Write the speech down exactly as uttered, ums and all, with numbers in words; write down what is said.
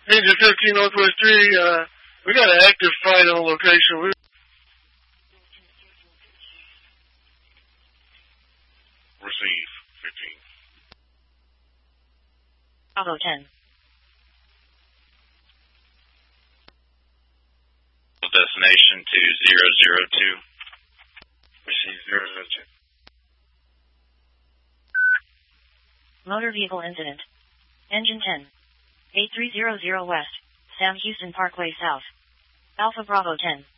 Engine fifteen Northwest three, uh, we got an active fight on location. We Receive, fifteen. Bravo ten. Destination to zero zero two. receive zero zero two. Motor vehicle incident. Engine ten. eight three zero zero West, Sam Houston Parkway South. Alpha Bravo ten.